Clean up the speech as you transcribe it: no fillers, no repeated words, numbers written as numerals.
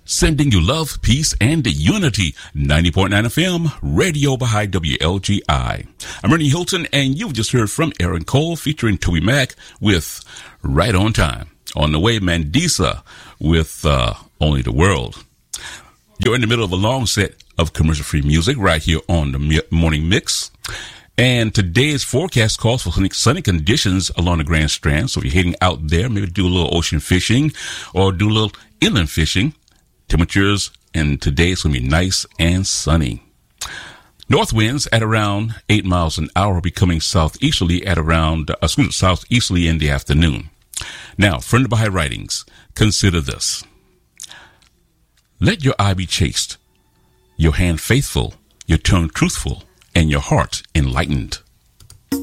Sending you love, peace, and unity. 90.9 FM, Radio Baha'i WLGI. I'm Ernie Hilton, and you've just heard from Aaron Cole featuring Toby Mac with Right on Time. On the way, Mandisa with Only the World. You're in the middle of a long set of commercial-free music right here on the Morning Mix. And today's forecast calls for sunny conditions along the Grand Strand. So if you're heading out there, maybe do a little ocean fishing or do a little inland fishing. Temperatures and today it's going to be nice and sunny. North winds at around 8 miles an hour, becoming southeasterly southeasterly in the afternoon. Now, from the Baha'i writings, consider this. Let your eye be chaste, your hand faithful, your tongue truthful, and your heart enlightened.